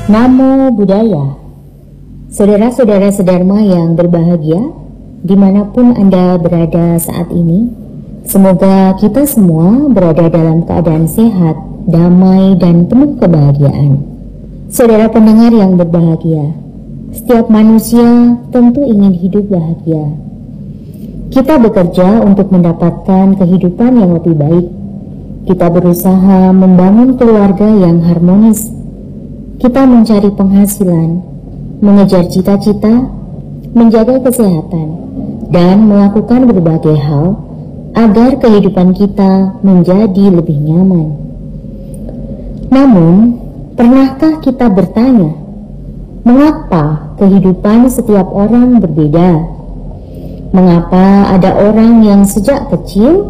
Namo Buddhaya. Saudara-saudara sedharma yang berbahagia, dimanapun Anda berada saat ini, semoga kita semua berada dalam keadaan sehat, damai, dan penuh kebahagiaan. Saudara pendengar yang berbahagia, setiap manusia tentu ingin hidup bahagia. Kita bekerja untuk mendapatkan kehidupan yang lebih baik. Kita berusaha membangun keluarga yang harmonis. Kita mencari penghasilan, mengejar cita-cita, menjaga kesehatan, dan melakukan berbagai hal agar kehidupan kita menjadi lebih nyaman. Namun, pernahkah kita bertanya, mengapa kehidupan setiap orang berbeda? Mengapa ada orang yang sejak kecil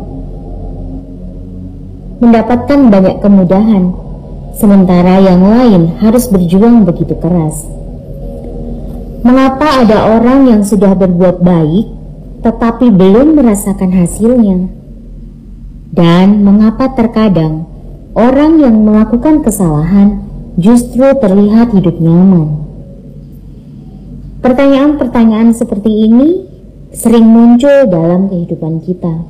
mendapatkan banyak kemudahan, sementara yang lain harus berjuang begitu keras? Mengapa ada orang yang sudah berbuat baik tetapi belum merasakan hasilnya? Dan mengapa terkadang orang yang melakukan kesalahan justru terlihat hidup nyaman? Pertanyaan-pertanyaan seperti ini sering muncul dalam kehidupan kita.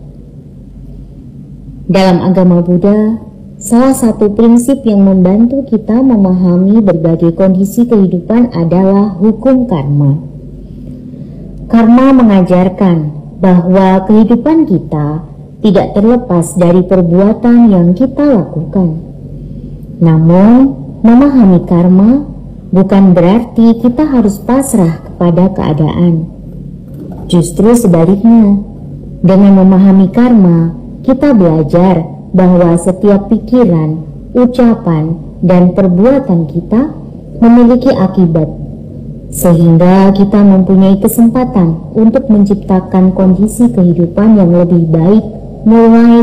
Dalam agama Buddha, salah satu prinsip yang membantu kita memahami berbagai kondisi kehidupan adalah hukum karma. Karma mengajarkan bahwa kehidupan kita tidak terlepas dari perbuatan yang kita lakukan. Namun, memahami karma bukan berarti kita harus pasrah kepada keadaan. Justru sebaliknya, dengan memahami karma, kita belajar bahwa setiap pikiran, ucapan, dan perbuatan kita memiliki akibat, sehingga kita mempunyai kesempatan untuk menciptakan kondisi kehidupan yang lebih baik mulai